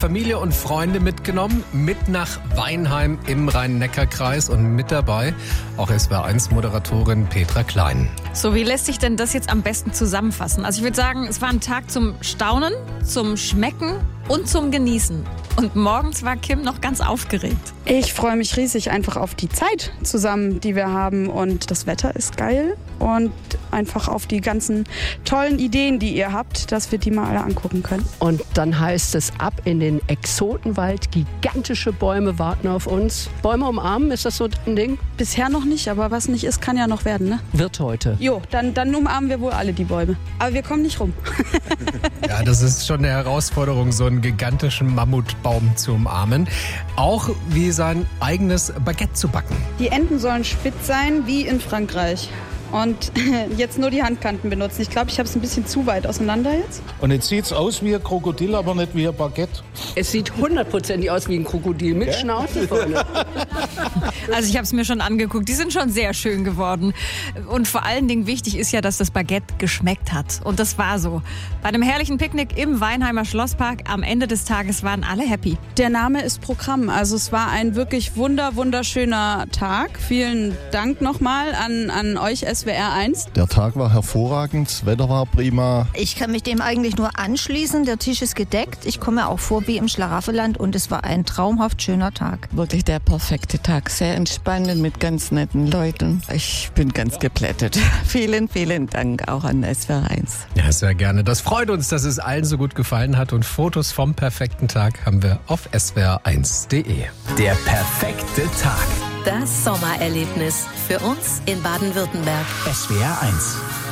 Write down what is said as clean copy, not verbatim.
Familie und Freunde mitgenommen, mit nach Weinheim im Rhein-Neckar-Kreis und mit dabei auch SWR1-Moderatorin Petra Klein. So, wie lässt sich denn das jetzt am besten zusammenfassen? Also ich würde sagen, es war ein Tag zum Staunen, zum Schmecken und zum Genießen. Und morgens war Kim noch ganz aufgeregt. Ich freue mich riesig einfach auf die Zeit zusammen, die wir haben. Und das Wetter ist geil. Und einfach auf die ganzen tollen Ideen, die ihr habt, dass wir die mal alle angucken können. Und dann heißt es ab in den Exotenwald. Gigantische Bäume warten auf uns. Bäume umarmen, ist das so dein Ding? Bisher noch nicht, aber was nicht ist, kann ja noch werden, ne? Wird heute. Jo, dann umarmen wir wohl alle die Bäume. Aber wir kommen nicht rum. Ja, das ist schon eine Herausforderung, so einen gigantischen Mammutbaum zu umarmen. Auch wie sein eigenes Baguette zu backen. Die Enden sollen spitz sein, wie in Frankreich. Und jetzt nur die Handkanten benutzen. Ich glaube, ich habe es ein bisschen zu weit auseinander jetzt. Und jetzt sieht es aus wie ein Krokodil, aber nicht wie ein Baguette. Es sieht 100%ig aus wie ein Krokodil mit Schnauze vorne. Also ich habe es mir schon angeguckt. Die sind schon sehr schön geworden. Und vor allen Dingen wichtig ist ja, dass das Baguette geschmeckt hat. Und das war so. Bei einem herrlichen Picknick im Weinheimer Schlosspark am Ende des Tages waren alle happy. Der Name ist Programm. Also es war ein wirklich wunderschöner Tag. Vielen Dank nochmal an euch SWR1. Der Tag war hervorragend, das Wetter war prima. Ich kann mich dem eigentlich nur anschließen. Der Tisch ist gedeckt. Ich komme auch vor wie im Schlaraffenland und es war ein traumhaft schöner Tag. Wirklich der perfekte Tag. Sehr entspannend mit ganz netten Leuten. Ich bin ganz geplättet. Vielen Dank auch an SWR1. Ja, sehr gerne. Das freut uns, dass es allen so gut gefallen hat. Und Fotos vom perfekten Tag haben wir auf swr1.de. Der perfekte Tag. Das Sommererlebnis für uns in Baden-Württemberg. SWR1.